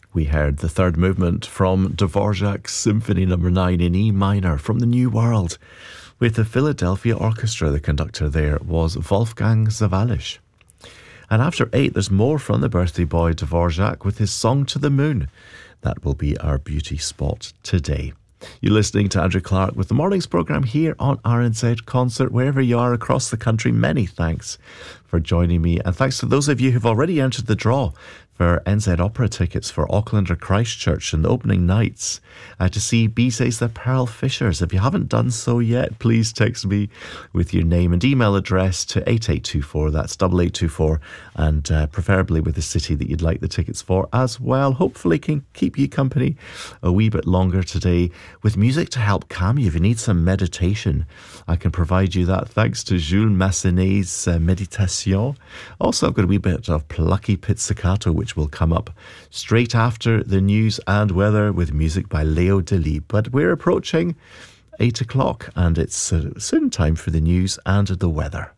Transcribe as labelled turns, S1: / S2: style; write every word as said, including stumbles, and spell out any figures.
S1: We heard the third movement from Dvorak's Symphony Number nine in E minor from the New World with the Philadelphia Orchestra. The conductor there was Wolfgang Sawallisch. And after eight, there's more from the birthday boy Dvorak with his Song to the Moon. That will be our beauty spot today. You're listening to Andrew Clark with the morning's programme here on R N Z Concert, wherever you are across the country. Many thanks for joining me, and thanks to those of you who've already entered the draw for N Z Opera tickets for Auckland or Christchurch in the opening nights uh, to see Bizet's The Pearl Fishers. If you haven't done so yet, please text me with your name and email address to eight eight two four, that's eight eight two four, and uh, preferably with the city that you'd like the tickets for as well. Hopefully can keep you company a wee bit longer today with music to help calm you. If you need some meditation, I can provide you that thanks to Jules Massenet's uh, Meditation. Also, I've got a wee bit of Plucky Pizzicato, which will come up straight after the news and weather with music by Leo Delibes. But we're approaching eight o'clock and it's uh, soon time for the news and the weather.